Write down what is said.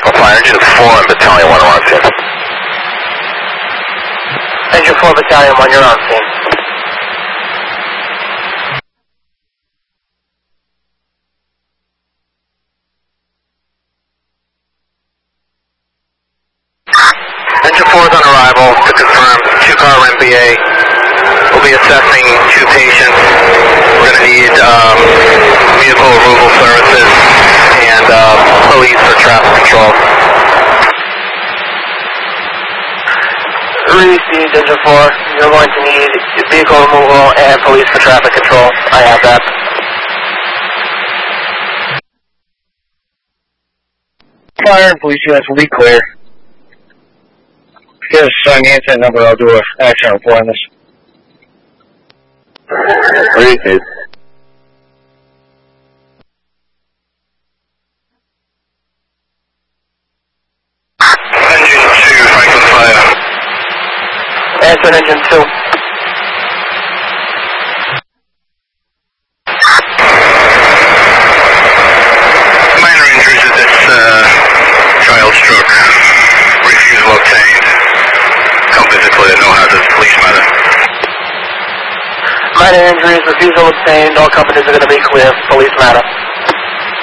Echo Fire, Engine 4 and Battalion 1 are on scene. Engine 4, Battalion 1, you're on scene. Engine 4 is on arrival to confirm 2-car MBA. We'll be assessing 2 patients. We're going to need vehicle removal services and police for traffic control. Received, Engine 4. You're going to need vehicle removal and police for traffic control. I have that. Fire and police units will be clear. Get us an incident number, I'll do an action report on this. Received. Engine 2, Franklin Fire. Answer Engine 2. Minor injuries at this child stroke. Refusal obtained. Companies declared no hazard. Police matter. Minor injuries, refusal obtained. All companies are going to be clear. Police matter.